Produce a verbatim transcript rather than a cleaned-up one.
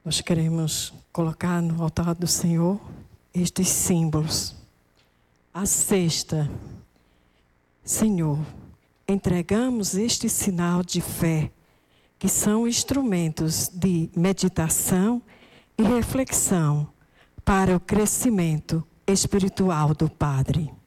Nós queremos colocar no altar do Senhor estes símbolos. A sexta, Senhor, entregamos este sinal de fé, que são instrumentos de meditação e reflexão para o crescimento espiritual do Padre.